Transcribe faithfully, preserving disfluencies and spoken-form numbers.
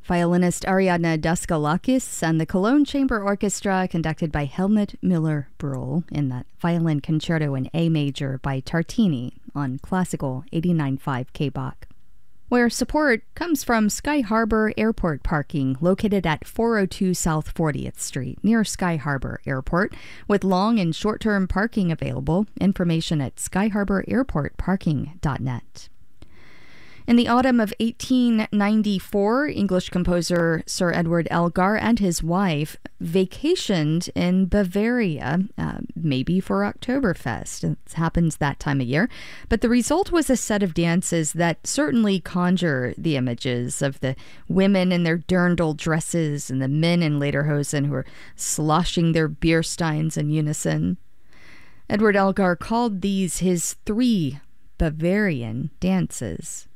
Violinist Ariadne Daskalakis and the Cologne Chamber Orchestra, conducted by Helmut Müller-Brühl, in that violin concerto in A major by Tartini on Classical eighty-nine point five K Bach. Where support comes from Sky Harbor Airport parking, located at four oh two South fortieth Street, near Sky Harbor Airport, with long and short-term parking available. Information at sky harbor airport parking dot net. In the autumn of eighteen ninety-four, English composer Sir Edward Elgar and his wife vacationed in Bavaria, uh, maybe for Oktoberfest. It happens that time of year. But the result was a set of dances that certainly conjure the images of the women in their dirndl dresses and the men in lederhosen who are sloshing their beer steins in unison. Edward Elgar called these his three Bavarian dances.